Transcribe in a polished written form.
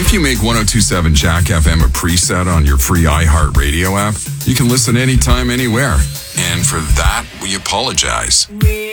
If you make 1027 Jack FM a preset on your free iHeartRadio app, you can listen anytime, anywhere. And for that, we apologize.